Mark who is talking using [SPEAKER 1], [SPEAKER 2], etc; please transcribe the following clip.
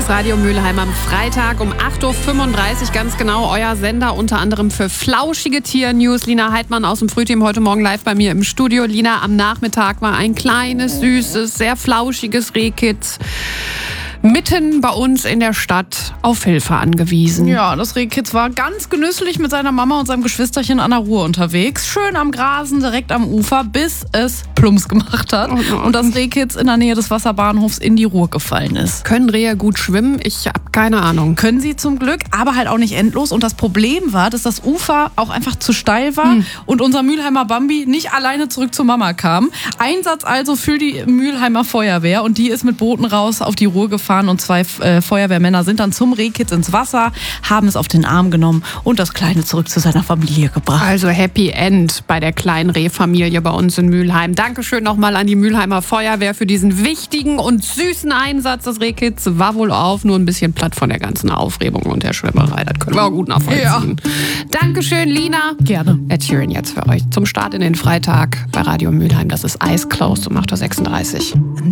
[SPEAKER 1] ist Radio Mülheim am Freitag um 8.35 Uhr, ganz genau, euer Sender unter anderem für flauschige Tiernews. Lina Heidmann aus dem Frühteam heute Morgen live bei mir im Studio. Lina, am Nachmittag war ein kleines, süßes, sehr flauschiges Rehkitz mitten bei uns in der Stadt auf Hilfe angewiesen.
[SPEAKER 2] Ja, das Rehkitz war ganz genüsslich mit seiner Mama und seinem Geschwisterchen an der Ruhr unterwegs. Schön am Grasen, direkt am Ufer, bis es Plumps gemacht hat. Und das Rehkitz in der Nähe des Wasserbahnhofs in die Ruhr gefallen ist.
[SPEAKER 1] Können Rehe gut schwimmen? Ich habe keine Ahnung.
[SPEAKER 2] Können sie zum Glück, aber halt auch nicht endlos. Und das Problem war, dass das Ufer auch einfach zu steil war und unser Mülheimer Bambi nicht alleine zurück zur Mama kam. Einsatz also für die Mülheimer Feuerwehr und die ist mit Booten raus auf die Ruhr gefahren und 2 Feuerwehrmänner sind dann zum Rehkitz ins Wasser, haben es auf den Arm genommen und das Kleine zurück zu seiner Familie gebracht.
[SPEAKER 1] Also Happy End bei der kleinen Rehfamilie bei uns in Mülheim. Dankeschön nochmal an die Mülheimer Feuerwehr für diesen wichtigen und süßen Einsatz. Das Rehkitz war wohl auf, nur ein bisschen platt von der ganzen Aufregung und der Schwimmerei. Das können wir auch gut nachvollziehen. Ja. Dankeschön, Lina.
[SPEAKER 2] Gerne.
[SPEAKER 1] Ed Sheeran jetzt für euch zum Start in den Freitag bei Radio Mülheim. Das ist Eyes Closed um 8.36 Uhr.